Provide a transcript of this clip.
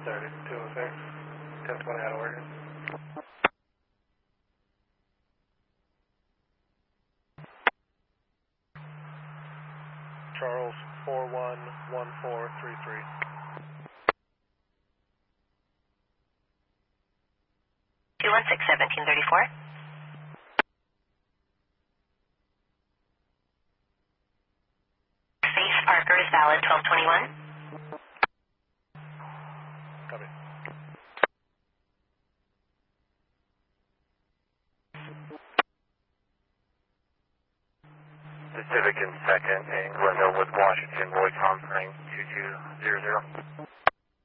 3206, 1020 out of Oregon. Charles 411433. Two one six 1734. Safe Parker is valid 1221. Copy. Pacific in second, and Glendale with Washington, Roy Tom, 9200.